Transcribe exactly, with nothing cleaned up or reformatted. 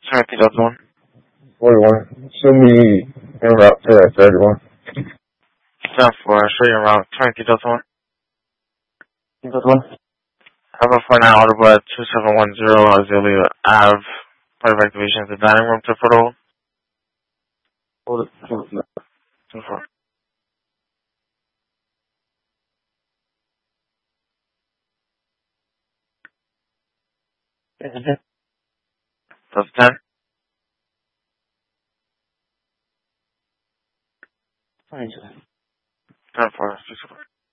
Repeat that one. forty-one. Show me en route to that thirty-one. ten four, show you around twenty Delta one. Delta one. Alpha four nine audible at two seven one zero Azalea Ave. Point of activation is the dining room to photo. Hold it. Hold it. ten four. Delta ten. Fine, ten four, six four.